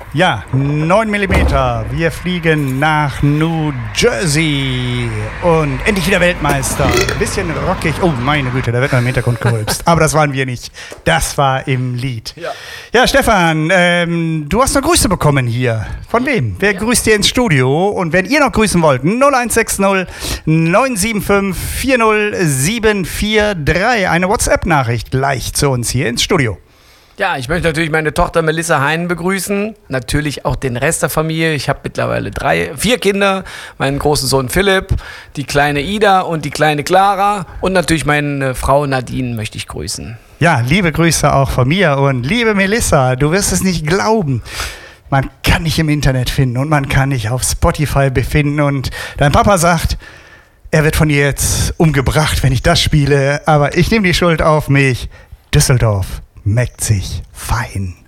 Ja, 9 Millimeter. Wir fliegen nach New Jersey und endlich wieder Weltmeister. Ein bisschen rockig. Oh, meine Güte, da wird noch im Hintergrund gerülpst. Aber das waren wir nicht. Das war im Lied. Ja, Stefan, du hast noch Grüße bekommen hier. Von wem? Wer grüßt dir ins Studio? Und wenn ihr noch grüßen wollt, 0160 975 40743. Eine WhatsApp-Nachricht gleich zu uns hier ins Studio. Ja, ich möchte natürlich meine Tochter Melissa Hein begrüßen, natürlich auch den Rest der Familie. Ich habe mittlerweile 4 Kinder, meinen großen Sohn Philipp, die kleine Ida und die kleine Clara und natürlich meine Frau Nadine möchte ich grüßen. Ja, liebe Grüße auch von mir und liebe Melissa, du wirst es nicht glauben. Man kann dich im Internet finden und man kann dich auf Spotify befinden und dein Papa sagt, er wird von dir jetzt umgebracht, wenn ich das spiele, aber ich nehme die Schuld auf mich. Düsseldorf merkt sich fein.